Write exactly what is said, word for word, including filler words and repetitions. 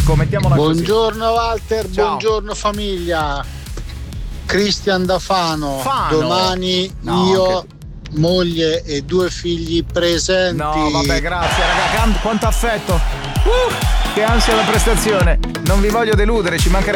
ecco, mettiamola così. Buongiorno Walter, Ciao. buongiorno famiglia. Cristian da Fano. Fano. Domani No, io, anche- moglie e due figli presenti. No, vabbè, grazie, raga, can- quanto affetto. Uh, che ansia la prestazione. Non vi voglio deludere, ci mancherebbe.